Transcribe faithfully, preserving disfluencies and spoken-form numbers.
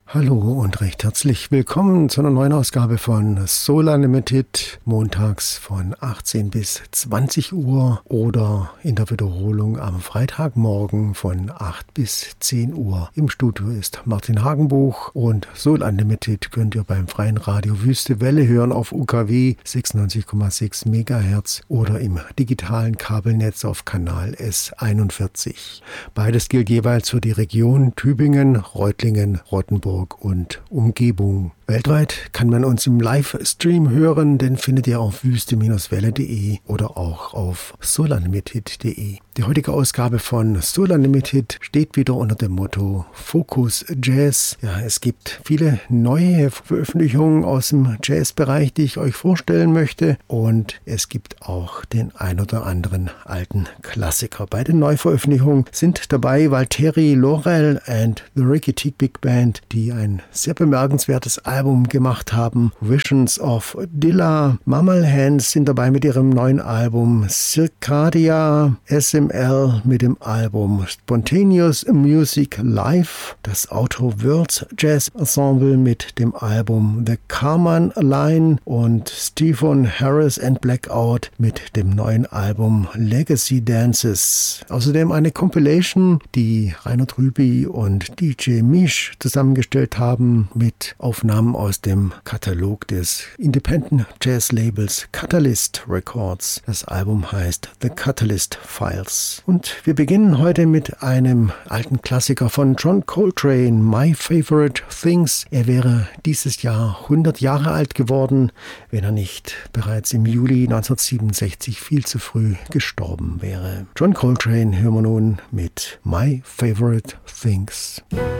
Hallo und recht herzlich willkommen zu einer neuen Ausgabe von Soul Unlimited, montags von achtzehn bis zwanzig Uhr oder in der Wiederholung am Freitagmorgen von acht bis zehn Uhr. Im Studio ist Martin Hagenbuch und Soul Unlimited könnt ihr beim freien Radio Wüste Welle hören auf U K W sechsundneunzig Komma sechs Megahertz oder im digitalen Kabelnetz auf Kanal S einundvierzig. Beides gilt jeweils für die Region Tübingen, Reutlingen, Rottenburg und Umgebung. Weltweit kann man uns im Livestream hören, den findet ihr auf wüste Welle punkt de oder auch auf soul unlimited punkt de. Die heutige Ausgabe von Soul Unlimited steht wieder unter dem Motto Fokus Jazz. Ja, es gibt viele neue Veröffentlichungen aus dem Jazzbereich, die ich euch vorstellen möchte, und es gibt auch den ein oder anderen alten Klassiker. Bei den Neuveröffentlichungen sind dabei Valtteri Laurel and the Ricky Tick Big Band, die ein sehr bemerkenswertes Album gemacht haben. Visions of Dilla, Mammal Hands sind dabei mit ihrem neuen Album, Circadia, S M L mit dem Album Spontaneous Music Live, das Auto Worlds Jazz Ensemble mit dem Album The Carman Line und Stephen Harris and Blackout mit dem neuen Album Legacy Dances. Außerdem eine Compilation, die Reinhard Rübi und D J Misch zusammengestellt haben mit Aufnahmen aus dem Katalog des Independent Jazz Labels Catalyst Records. Das Album heißt The Catalyst Files. Und wir beginnen heute mit einem alten Klassiker von John Coltrane, My Favorite Things. Er wäre dieses Jahr hundert Jahre alt geworden, wenn er nicht bereits im Juli neunzehnhundertsiebenundsechzig viel zu früh gestorben wäre. John Coltrane hören wir nun mit My Favorite Things.